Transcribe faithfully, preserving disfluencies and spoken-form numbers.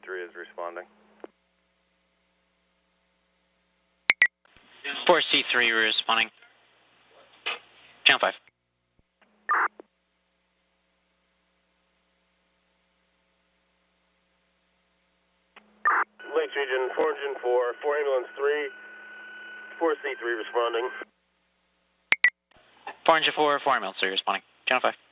three is responding. four C three responding. Channel five. Lakes Region, four engine four, four ambulance three, four C three responding. four engine four, four ambulance three responding. Channel five.